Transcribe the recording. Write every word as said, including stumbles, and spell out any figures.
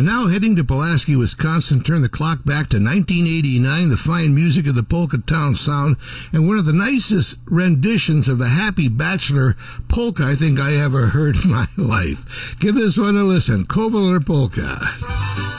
And now heading to Pulaski, Wisconsin, turn the clock back to nineteen eighty-nine, the fine music of the Polka Town Sound, and one of the nicest renditions of the Happy Bachelor polka I think I ever heard in my life. Give this one a listen, Kovaler Polka.